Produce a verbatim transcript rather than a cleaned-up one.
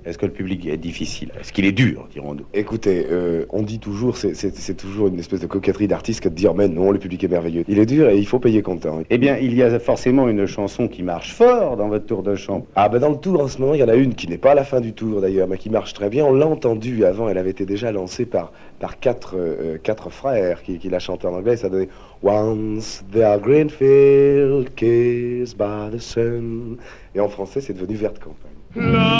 Est-ce que le public est difficile? Est-ce qu'il est dur, dirons-nous? Écoutez, euh, on dit toujours, c'est, c'est, c'est toujours une espèce de coquetterie d'artiste que de dire, mais non, le public est merveilleux. Il est dur et il faut payer comptant. Eh bien, il y a forcément une chanson qui marche fort dans votre tour de chant. Ah ben dans le tour en ce moment, il y en a une qui n'est pas à la fin du tour d'ailleurs, mais qui marche très bien. On l'a entendue avant, elle avait été déjà lancée par, par quatre, euh, quatre frères qui, qui la chantaient en anglais. Ça donnait Once there green field kissed by the sun. Et en français, c'est devenu Verte Campagne.